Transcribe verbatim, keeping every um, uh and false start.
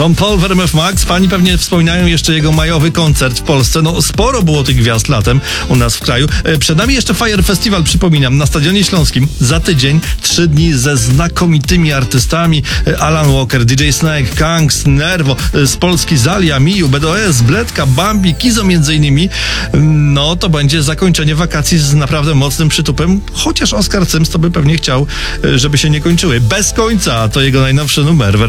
Sean Paul w R M F Max. Pani pewnie wspominają jeszcze jego majowy koncert w Polsce. No sporo było tych gwiazd latem u nas w kraju. Przed nami jeszcze Fire Festival, przypominam, na Stadionie Śląskim. Za tydzień, trzy dni ze znakomitymi artystami. Alan Walker, D J Snake, Kangs, Nervo, z Polski Zalia, Miu, B D O S, Bledka, Bambi, Kizo między innymi. No to będzie zakończenie wakacji z naprawdę mocnym przytupem, chociaż Oskar Cyms to by pewnie chciał, żeby się nie kończyły. Bez końca to jego najnowszy numer.